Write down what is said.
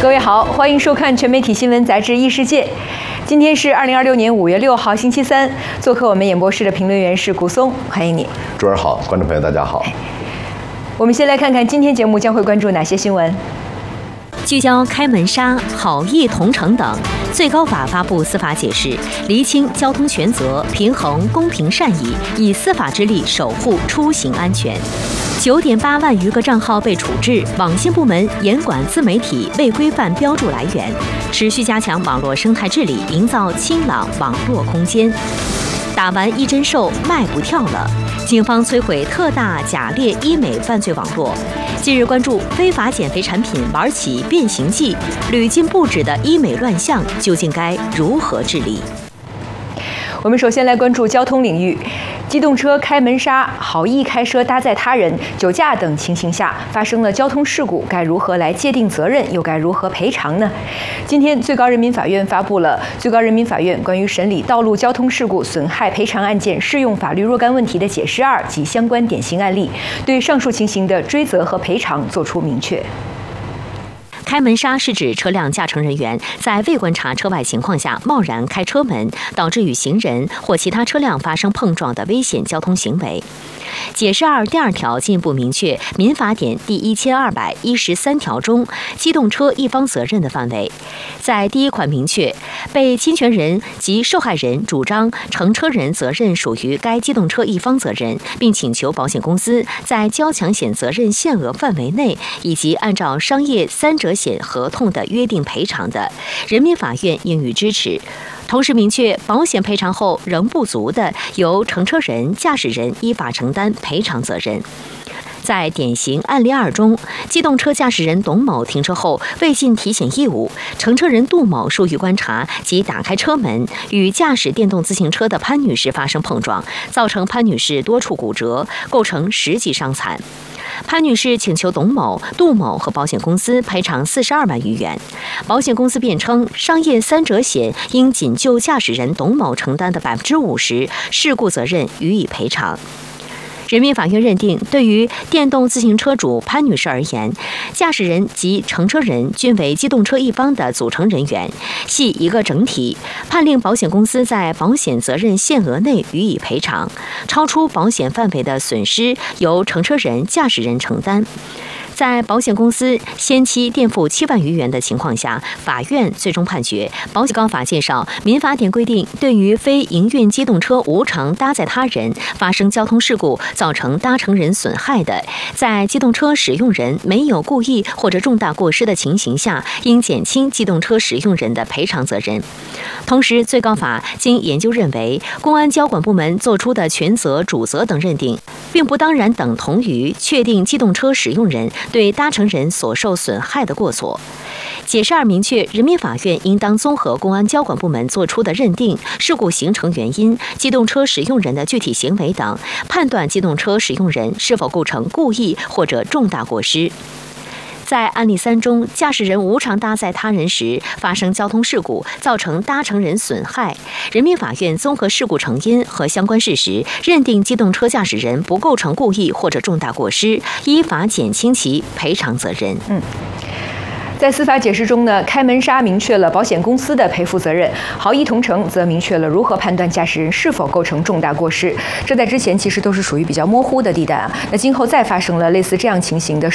各位好，欢迎收看全媒体新闻杂志《异世界》。今天是2026年5月6号，星期三。做客我们演播室的评论员是古松，欢迎你。 主持人好，观众朋友大家好。 我们先来看看今天节目将会关注哪些新闻。 聚焦开门杀、好意同城等，最高法发布司法解释，厘清交通权责，平衡公平善意，以司法之力守护出行安全。9.8万余个账号被处置，网信部门严管自媒体未规范标注来源，持续加强网络生态治理，营造清朗网络空间。打完一针瘦卖不跳了，警方摧毁特大假劣医美犯罪网络。近日关注非法减肥产品玩起变形计，屡禁不止的医美乱象，究竟该如何治理？ 我们首先来关注交通领域。机动车开门杀、好意开车搭载他人、酒驾等情形下发生了交通事故，该如何来界定责任，又该如何赔偿呢？今天，最高人民法院发布了《最高人民法院关于审理道路交通事故损害赔偿案件适用法律若干问题的解释2及相关典型案例》，对上述情形的追责和赔偿作出明确。 开门杀是指车辆驾乘人员在未观察车外情况下贸然开车门，导致与行人或其他车辆发生碰撞的危险交通行为。解释2第2条进一步明确民法典第1213条中机动车一方责任的范围。在第1款明确，被侵权人及受害人主张乘车人责任属于该机动车一方责任，并请求保险公司在交强险责任限额范围内，以及按照商业3者险合同的约定赔偿的，人民法院应予支持。同时明确，保险赔偿后仍不足的，由乘车人、驾驶人依法承担赔偿责任。在典型案例2中，机动车驾驶人董某停车后未尽提醒义务，乘车人杜某疏于观察及打开车门，与驾驶电动自行车的潘女士发生碰撞，造成潘女士多处骨折，构成10级伤残。潘女士请求董某、杜某和保险公司赔偿42万余元。保险公司辩称，商业3者险应仅就驾驶人董某承担的50%事故责任予以赔偿。人民法院认定，对于电动自行车主潘女士而言，驾驶人及乘车人均为机动车一方的组成人员，系一个整体，判令保险公司在保险责任限额内予以赔偿，超出保险范围的损失由乘车人、驾驶人承担。在保险公司先期垫付7万余元的情况下，法院最终判决，保险高法介绍，民法典规定，对于非营运机动车无偿搭载他人发生交通事故造成搭乘人损害的，在机动车使用人没有故意或者重大过失的情形下，应减轻机动车使用人的赔偿责任。同时，最高法经研究认为，公安交管部门作出的权责、主责等认定，并不当然等同于确定机动车使用人对搭乘人所受损害的过错。解释2明确，人民法院应当综合公安交管部门作出的认定、事故形成原因、机动车使用人的具体行为等，判断机动车使用人是否构成故意或者重大过失。在案例3中，驾驶人无偿搭载他人时发生交通事故，造成搭乘人损害，人民法院综合事故成因和相关事实，认定机动车驾驶人不构成故意或者重大过失，依法减轻其赔偿责任。 在司法解释中呢，开门杀明确了保险公司的赔付责任，好意同城则明确了如何判断驾驶人是否构成重大过失。这在之前其实都是属于比较模糊的地带啊。那今后再发生了类似这样情形的